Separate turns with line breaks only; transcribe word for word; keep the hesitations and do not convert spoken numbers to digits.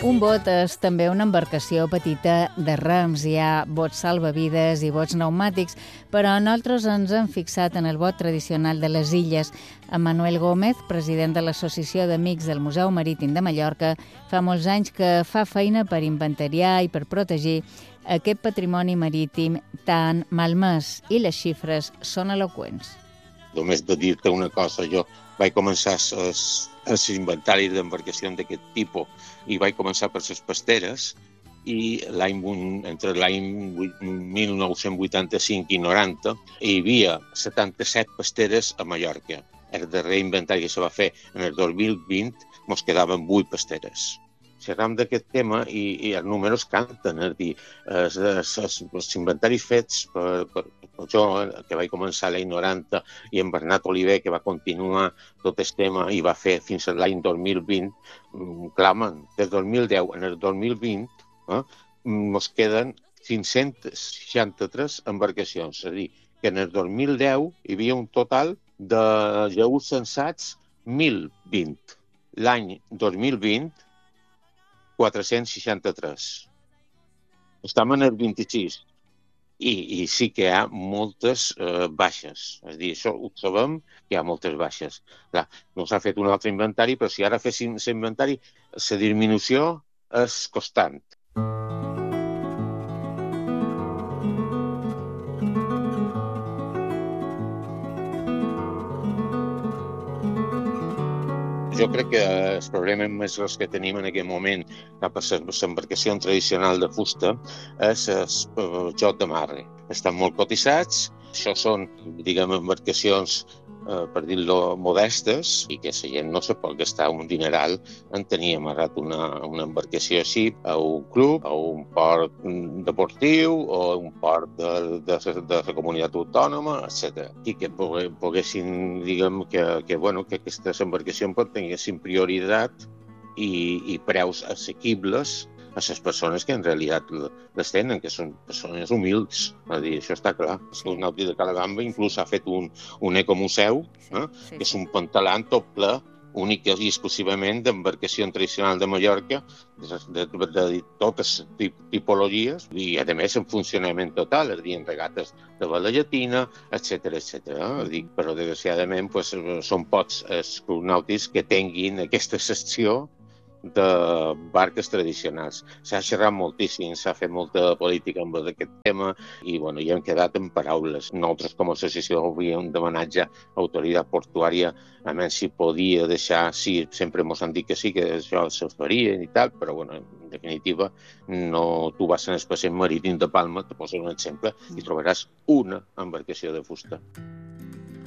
Un bot és també una embarcació petita de rems. Hi ha bots salvavides i bots pneumàtics, però nosaltres ens hem fixat en el bot tradicional de les illes. Manuel Gómez, president de l'Associació d'Amics del Museu Marítim de Mallorca, fa molts anys que fa feina per inventariar i per protegir aquest patrimoni marítim tan malmès, i les xifres són eloqüents.
Només de dir-te una cosa, jo vaig començar els inventaris d'embarcacions d'aquest tipus i vaig començar per les pasteres i l'any, entre l'any mil nou-cents vuitanta-cinc i noranta hi havia setanta-set pasteres a Mallorca. El darrer inventari que se va fer en el dos mil vint ens quedaven vuit pasteres. Xerram d'aquest tema i, i els números canten, és a dir, els, els, els inventaris fets per, per, per jo, que vaig començar l'any noranta, i en Bernat Oliver, que va continuar tot el tema i va fer fins a l'any dos mil vint, clamen, des del dos mil deu en el dos mil vint, eh, ens queden cinc-cents seixanta-tres embarcacions, és a dir, que en el dos mil deu hi havia un total de lleus censats mil vint. L'any dos mil vint, quatre-cents seixanta-tres. Estem en el vint-i-sis i, i sí que hi ha moltes eh, baixes. És a dir, això ho sabem, que hi ha moltes baixes. Clar, no s'ha fet un altre inventari, però si ara féssim l'inventari, la disminució és constant. Jo crec que el problema més gros que tenim en aquest moment cap a l'embarcació tradicional de fusta és el joc d'amarre. Estan molt cotitzats, això són, diguem, embarcacions, eh, per dir-lo, modestes, i que la gent no se pot gastar un dineral en tenir amarrat una, una embarcació així a un club, a un port deportiu o a un port de, de, de la comunitat autònoma, etcètera. I que poguessin, diguem, que, que, bueno, que aquestes embarcacions tinguessin prioritat i, i preus assequibles a les persones que en realitat les tenen, que són persones humils. És a dir, això està clar. El Club Nàutic de Calagamba inclús ha fet un, un ecomuseu, eh, sí, sí, que és un pantalant tot ple, únic i exclusivament d'embarcació tradicional de Mallorca, de, de, de, de totes tipologies, i a més en funcionament total, és a dir, en regates de vela llatina, etcètera, etcètera. Eh? Però desgraciadament pues, són pocs els clubs nàutics que tinguin aquesta secció de barques tradicionals. S'ha xerrat moltíssim, s'ha fet molta política amb aquest tema i bueno, ja hem quedat en paraules. Nosaltres com a associació havíem demanat ja a autoritat portuària a menys si podia deixar, sí, sempre ens han dit que sí, que això se farien i tal, però bueno, en definitiva, no, tu vas en el passeig marítim de Palma, te poso un exemple, i trobaràs una embarcació de fusta.